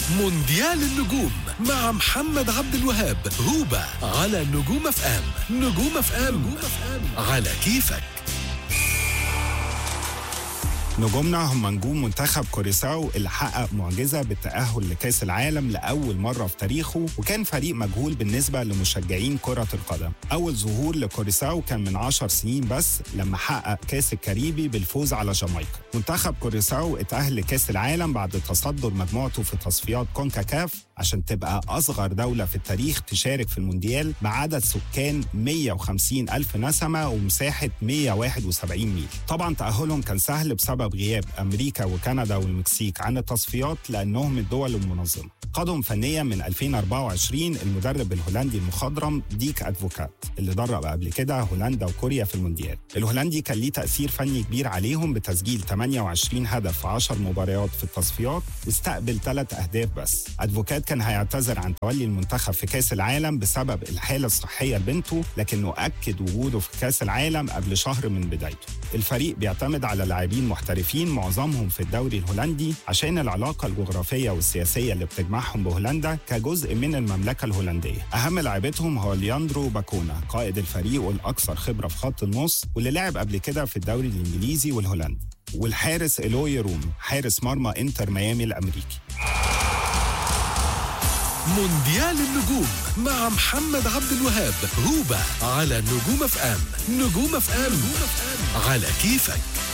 مونديال النجوم مع محمد عبد الوهاب هوبا على نجوم اف ام. نجوم اف ام على كيفك. نجومنا هم نجوم منتخب كوريساو اللي حقق معجزة بالتأهل لكأس العالم لأول مرة في تاريخه، وكان فريق مجهول بالنسبة لمشجعين كرة القدم. أول ظهور لكوريساو كان من 10 سنين بس لما حقق كأس الكاريبي بالفوز على جامايكا. منتخب كوريساو اتأهل لكأس العالم بعد تصدر مجموعته في تصفيات كونكاكاف عشان تبقى أصغر دولة في التاريخ تشارك في المونديال بعدد سكان 150 ألف نسمة ومساحة 171 ميل. طبعا تأهلهم كان سهل بسبب غياب أمريكا وكندا والمكسيك عن التصفيات لأنهم الدول المنظمة. قادهم فنيا من 2024 المدرب الهولندي المخضرم ديك أدفوكات اللي درب قبل كده هولندا وكوريا في المونديال. الهولندي كان ليه تأثير فني كبير عليهم بتسجيل 28 هدف في 10 مباريات في التصفيات واستقبل 3 أهداف بس. أدفوكات كان هيعتذر عن تولي المنتخب في كأس العالم بسبب الحالة الصحية لبنته، لكنه أكد وجوده في كأس العالم قبل شهر من بدايته. الفريق بيعتمد على لاعبين محترفين معظمهم في الدوري الهولندي عشان العلاقة الجغرافية والسياسية اللي بتجمعهم بهولندا كجزء من المملكة الهولندية. أهم لاعبتهم هو لياندرو باكونا قائد الفريق والأكثر خبرة في خط النص واللي لعب قبل كده في الدوري الإنجليزي والهولندي، والحارس إلوي روم حارس مرمى إنتر ميامي الأمريكي. مونديال النجوم مع محمد عبد الوهاب هوبا على نجوم اف ام. نجوم اف ام على كيفك.